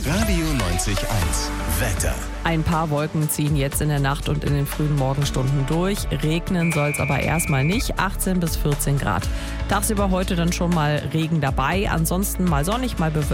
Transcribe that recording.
Radio 90.1 Wetter. Ein paar Wolken ziehen jetzt in der Nacht und in den frühen Morgenstunden durch. Regnen soll es aber erstmal nicht, 18 bis 14 Grad. Tagsüber heute dann schon mal Regen dabei, ansonsten mal sonnig, mal bewölkt.